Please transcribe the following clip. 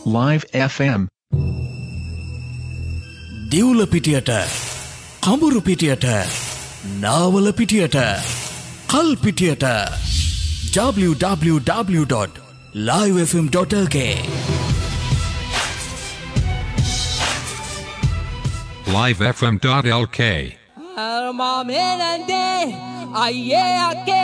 Live FM. දිවුල පිටියට කඹුරු පිටියට Nawala පිටියට කල් පිටියට www.livefm.lk livefm.lk Mamenante, aye,